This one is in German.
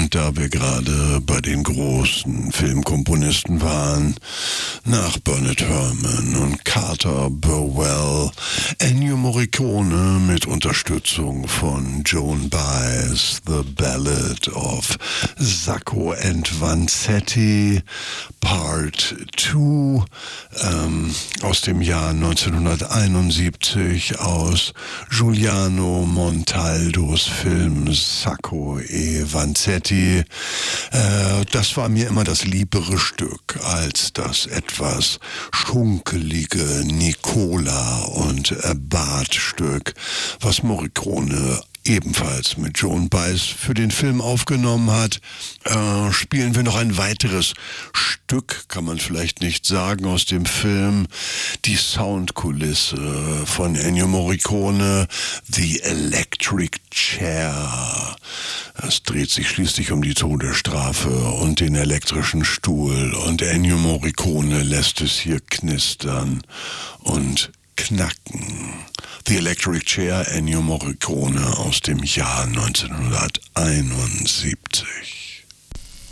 Und da wir gerade bei den großen Filmkomponisten waren, nach Bernard Herrmann und Carter Burwell, Ennio Morricone mit Unterstützung von Joan Baez, The Ballad of Sacco and Vanzetti, Part 2, aus dem Jahr 1971 aus Giuliano Montaldos Film Sacco e Vanzetti. Das war mir immer das liebere Stück als das etwas schunkelige Nicola und Barth-Stück, was Morricone ebenfalls mit Joan Baez für den Film aufgenommen hat. Spielen wir noch ein weiteres Stück, kann man vielleicht nicht sagen, aus dem Film. Die Soundkulisse von Ennio Morricone, The Electric Chair. Es dreht sich schließlich um die Todesstrafe und den elektrischen Stuhl. Und Ennio Morricone lässt es hier knistern und knacken. The Electric Chair, Ennio Morricone aus dem Jahr 1971.